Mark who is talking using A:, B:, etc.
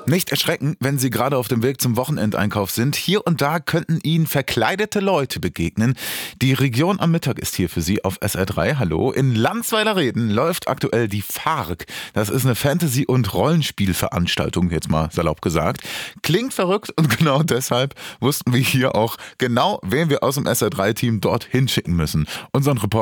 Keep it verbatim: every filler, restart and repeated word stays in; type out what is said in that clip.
A: Nicht erschrecken, wenn Sie gerade auf dem Weg zum Wochenendeinkauf sind. Hier und da könnten Ihnen verkleidete Leute begegnen. Die Region am Mittag ist hier für Sie auf S R drei. Hallo. In Landsweiler-Reden läuft aktuell die Fark. Das ist eine Fantasy- und Rollenspielveranstaltung, jetzt mal salopp gesagt. Klingt verrückt und genau deshalb wussten wir hier auch genau, wen wir aus dem S R drei Team dorthin schicken müssen. Unseren Reporter